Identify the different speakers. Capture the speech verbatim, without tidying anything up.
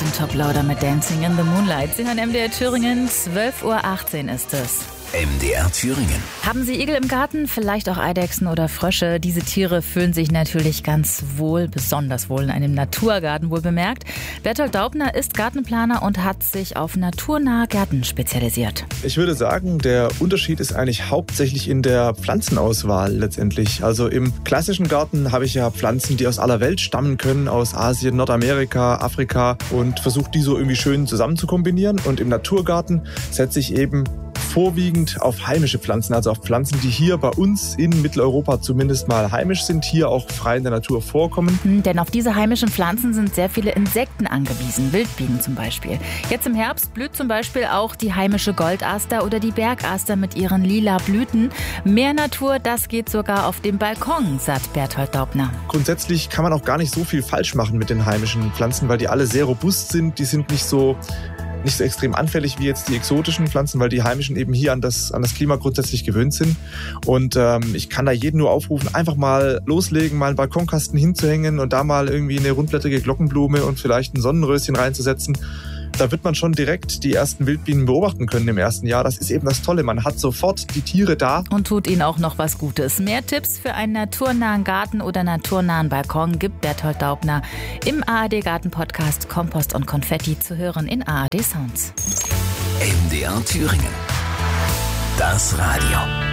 Speaker 1: sind Top Lauder mit Dancing in the Moonlight. Sie hören M D R Thüringen, zwölf Uhr achtzehn ist es.
Speaker 2: M D R Thüringen.
Speaker 1: Haben Sie Igel im Garten? Vielleicht auch Eidechsen oder Frösche? Diese Tiere fühlen sich natürlich ganz wohl, besonders wohl in einem Naturgarten, wohl bemerkt. Berthold Daubner ist Gartenplaner und hat sich auf naturnahe Gärten spezialisiert.
Speaker 3: Ich würde sagen, der Unterschied ist eigentlich hauptsächlich in der Pflanzenauswahl letztendlich. Also im klassischen Garten habe ich ja Pflanzen, die aus aller Welt stammen können, aus Asien, Nordamerika, Afrika, und versuche die so irgendwie schön zusammen zu kombinieren. Und im Naturgarten setze ich eben vorwiegend auf heimische Pflanzen, also auf Pflanzen, die hier bei uns in Mitteleuropa zumindest mal heimisch sind, hier auch frei in der Natur vorkommen.
Speaker 1: Denn auf diese heimischen Pflanzen sind sehr viele Insekten angewiesen, Wildbienen zum Beispiel. Jetzt im Herbst blüht zum Beispiel auch die heimische Goldaster oder die Bergaster mit ihren lila Blüten. Mehr Natur, das geht sogar auf dem Balkon, sagt Berthold Daubner.
Speaker 3: Grundsätzlich kann man auch gar nicht so viel falsch machen mit den heimischen Pflanzen, weil die alle sehr robust sind, die sind nicht so nicht so extrem anfällig wie jetzt die exotischen Pflanzen, weil die heimischen eben hier an das, an das Klima grundsätzlich gewöhnt sind. Und ähm, ich kann da jeden nur aufrufen, einfach mal loslegen, mal einen Balkonkasten hinzuhängen und da mal irgendwie eine rundblättrige Glockenblume und vielleicht ein Sonnenröschen reinzusetzen. Da wird man schon direkt die ersten Wildbienen beobachten können im ersten Jahr. Das ist eben das Tolle. Man hat sofort die Tiere da.
Speaker 1: Und tut ihnen auch noch was Gutes. Mehr Tipps für einen naturnahen Garten oder naturnahen Balkon gibt Berthold Daubner im A R D Garten Podcast Kompost und Konfetti zu hören in A R D Sounds.
Speaker 2: M D R Thüringen. Das Radio.